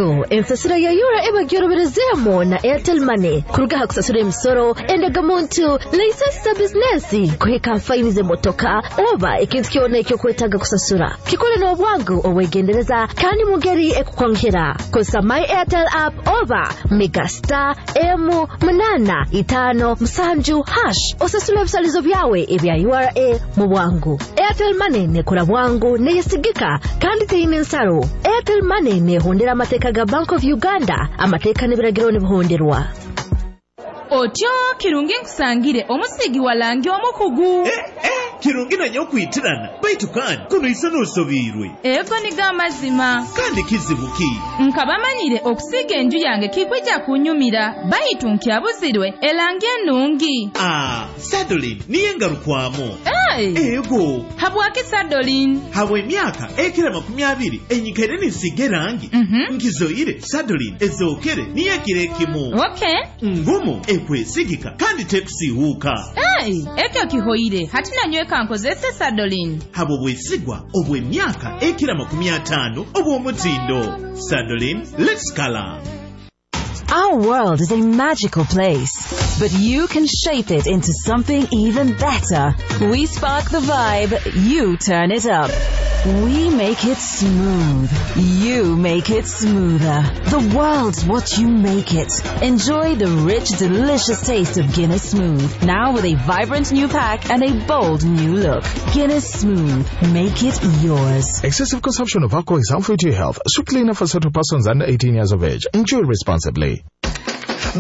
bwangu ensasiro ya yura ebagyoroberezemo na Airtel Money kurugaha kusasura emisoro endagamuntu license business kuheka faini ze motoka oba ikintu kyona ekyo kwetaga kusasura kikole no bwangu owegendereza kandi mugeri ekukwankira kosa my Airtel app oba megastar M857# osasura ebisalizo byawe ebya URA mu bwangu. Airtel Money nekora bwangu neyesigika kandi teyine nsaro. Airtel Money nehondera amateka ga Bank of Uganda amateka nebiragiro nebuhonderwa. Otyo kirungi nkusangire omusigi walangi omukugu. Kirungi nanyo kwitirana baitu kandi kuno isano sobirwe. Ego ni gamazima. Kandi kizibuki. Nkabamanyire okusiga enju yange kikwijja kunyumira baitu nkyabuzirwe elangi ennungi. Sadolin niye ngarukwamo. Ego. Habwaki Sadolin? Habwe emyaka ekira 20 enyikere nisige rangi. Nkizoire Sadolin ezokere niye kirekimu. Okay. Ngumu ekwesigika kandi tekusihuka. Ekyo kihoire hatina nyweka nkozese Sadolin. Habo bwesigwa obwe myaka ekira 50 obw'omutindo. Sadolin, let's color. Our world is a magical place, but you can shape it into something even better. We spark the vibe, you turn it up. We make it smooth, you make it smoother. The world's what you make it. Enjoy the rich, delicious taste of Guinness Smooth, now with a vibrant new pack and a bold new look. Guinness Smooth, make it yours. Excessive consumption of alcohol is harmful to your health. Strictly enough for certain persons under 18 years of age. Enjoy responsibly.